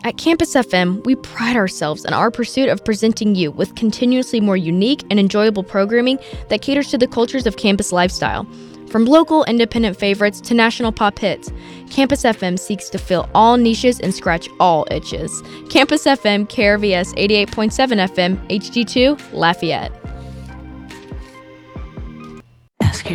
At Campus FM, we pride ourselves in our pursuit of presenting you with continuously more unique and enjoyable programming that caters to the cultures of campus lifestyle. From local independent favorites to national pop hits, Campus FM seeks to fill all niches and scratch all itches. Campus FM, KRVS 88.7 FM, HD2, Lafayette.